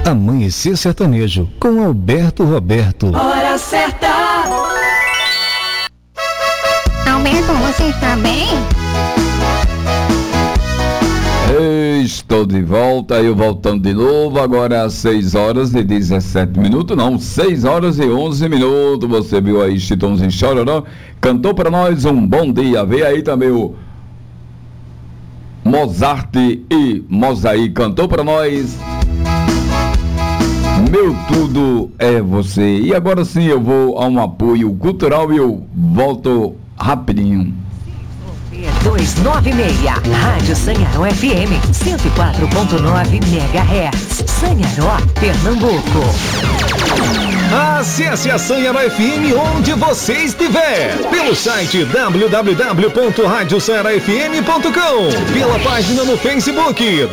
Amanhecer Sertanejo, com Alberto Roberto. Hora certa! Alberto, você está bem? Estou de volta, eu voltando de novo, agora às 6 horas e 17 minutos, não, 6 horas e 11 minutos, você viu aí Chitãozinho Chororó, cantou para nós um bom dia, veio aí também o Mozart e Mozaí, cantou para nós Meu Tudo é Você. E agora sim eu vou a um apoio cultural e eu volto rapidinho. 296, Rádio Sanharó FM, 104.9 MHz, Sanharó, Pernambuco. Acesse a Sanharó FM onde você estiver, pelo site www.radiosanharofm.com, pela página no Facebook,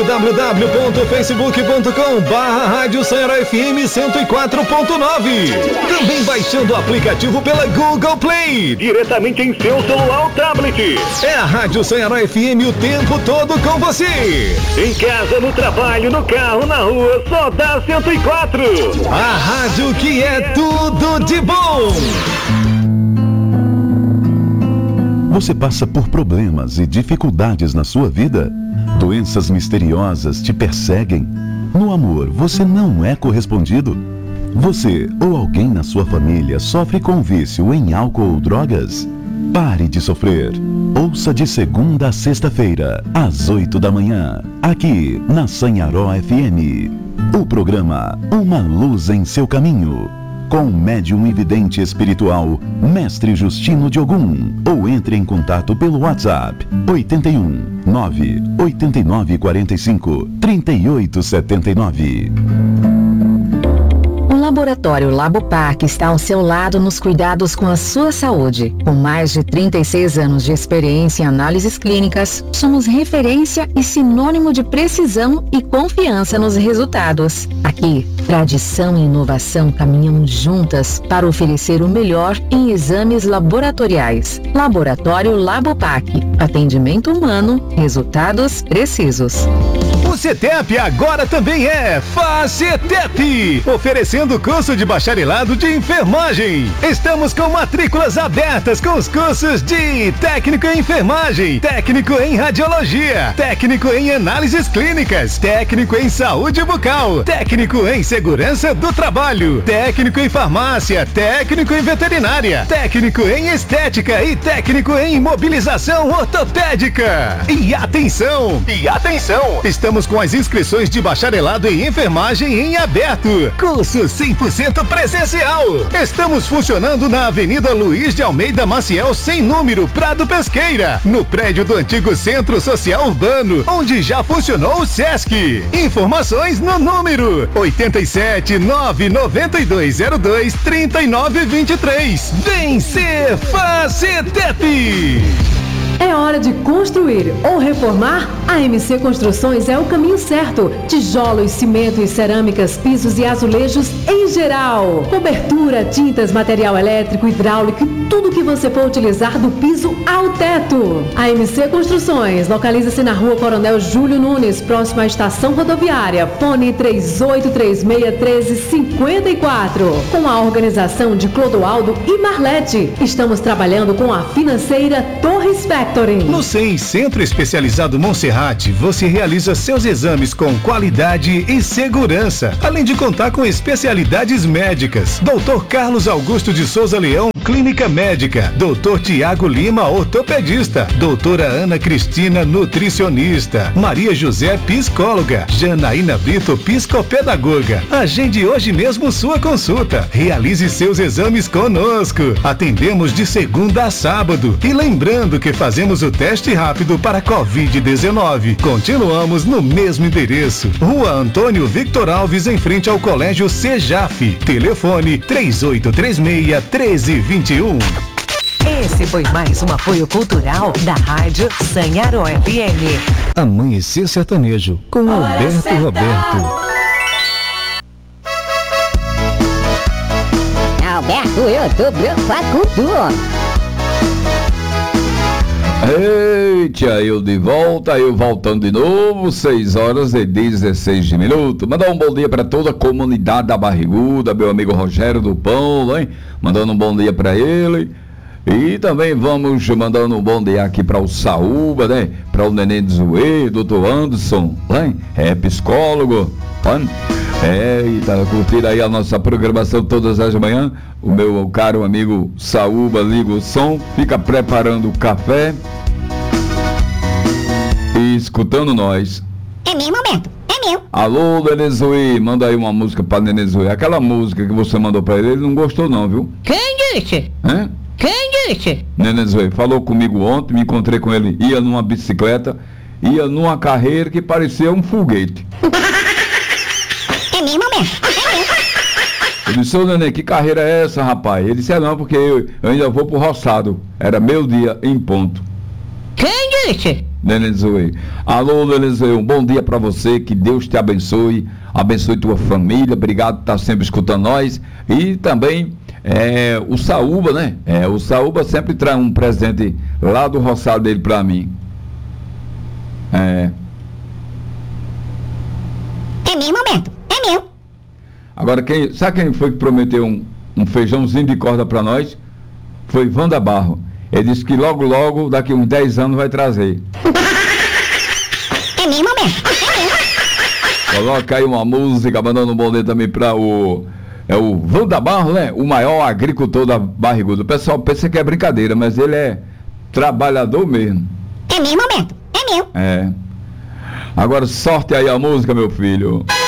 www.facebook.com/Rádio Sanharó FM 104.9, também baixando o aplicativo pela Google Play, diretamente em seu celular ou tablet. É a Rádio Sanharó FM o tempo todo com você. Em casa, no trabalho, no carro, na rua, só dá 104. A rádio que é tudo de bom. Você passa por problemas e dificuldades na sua vida? Doenças misteriosas te perseguem? No amor, você não é correspondido? Você ou alguém na sua família sofre com vício em álcool ou drogas? Pare de sofrer. Ouça de segunda a sexta-feira, às 8 da manhã, aqui na Sanharó FM. O programa Uma Luz em Seu Caminho, com o médium e vidente espiritual, Mestre Justino de Ogum. Ou entre em contato pelo WhatsApp 81 989 45 3879. O Laboratório Labopac está ao seu lado nos cuidados com a sua saúde. Com mais de 36 anos de experiência em análises clínicas, somos referência e sinônimo de precisão e confiança nos resultados. Aqui, tradição e inovação caminham juntas para oferecer o melhor em exames laboratoriais. Laboratório Labopac. Atendimento humano, resultados precisos. O CETEP agora também é FACETEP, oferecendo curso de bacharelado de enfermagem. Estamos com matrículas abertas com os cursos de técnico em enfermagem, técnico em radiologia, técnico em análises clínicas, técnico em saúde bucal, técnico em segurança do trabalho, técnico em farmácia, técnico em veterinária, técnico em estética e técnico em imobilização ortopédica. E atenção! Estamos com as inscrições de bacharelado em enfermagem em aberto. Curso 100% presencial. Estamos funcionando na Avenida Luiz de Almeida Maciel, sem número, Prado Pesqueira, no prédio do antigo Centro Social Urbano, onde já funcionou o SESC. Informações no número 87-99202-3923. Vem ser FACETEP! É hora de construir ou reformar? A MC Construções é o caminho certo. Tijolos, cimento e cerâmicas, pisos e azulejos em geral. Cobertura, tintas, material elétrico, hidráulico e tudo que você for utilizar do piso ao teto. A MC Construções localiza-se na Rua Coronel Júlio Nunes, próximo à estação rodoviária. Fone 38361354. Com a organização de Clodoaldo e Marlete. Estamos trabalhando com a financeira Torres Factoring. No SEM, Centro Especializado Monserrate, você realiza seus exames com qualidade e segurança, além de contar com especialidades médicas. Dr. Carlos Augusto de Souza Leão, Clínica Médica. Dr. Tiago Lima, ortopedista. Doutora Ana Cristina, nutricionista. Maria José, psicóloga. Janaína Brito, psicopedagoga. Agende hoje mesmo sua consulta. Realize seus exames conosco. Atendemos de segunda a sábado. E lembrando que fazemos o teste rápido para Covid-19. Continuamos no mesmo endereço. Rua Antônio Victor Alves, em frente ao Colégio Sejaf. Telefone 3836-1321. Esse foi mais um apoio cultural da Rádio Sanharó FM. Amanhecer Sertanejo, com Alberto Roberto. Alberto, eu tô preocupado com tudo. Eita, eu de volta, eu voltando de novo, 6h16. Mandar um bom dia para toda a comunidade da Barriguda, meu amigo Rogério do Pão, hein? Mandando um bom dia para ele. E também vamos mandando um bom dia aqui para o Saúba, né? Para o Neném de Zoe, doutor Anderson, né? É psicólogo, né? E tá curtindo aí a nossa programação todas as manhãs. O meu caro amigo Saúba liga o som, fica preparando o café e escutando nós. É meu momento, é meu. Alô, Nenê Zoe, manda aí uma música para Nenê Zoe. Aquela música que você mandou para ele não gostou não, viu? Quem disse? Hein? Quem disse? Nenê Zoe falou comigo ontem, me encontrei com ele, ia numa bicicleta, ia numa carreira que parecia um foguete. É meu momento, é meu. Eu disse, ô Nenê, que carreira é essa, rapaz? Ele disse, não, porque eu ainda vou pro roçado. Era meio-dia em ponto. Quem disse? Nenê Zoe. Alô, Nenê Zoe, um bom dia pra você, que Deus te abençoe, abençoe tua família, obrigado por estar sempre escutando nós. E também o Saúba, né? O Saúba sempre traz um presente lá do roçado dele pra mim. É meu momento, é meu. Agora, sabe quem foi que prometeu um feijãozinho de corda pra nós? Foi Wanda Barro. Ele disse que logo, daqui uns 10 anos vai trazer. É meu momento, é meu. Coloca aí uma música, mandando um bom dia também para o Wanda Barro, né? O maior agricultor da Barriguda. O pessoal pensa que é brincadeira, mas ele é trabalhador mesmo. É meu momento, é meu. Agora sorte aí a música, meu filho.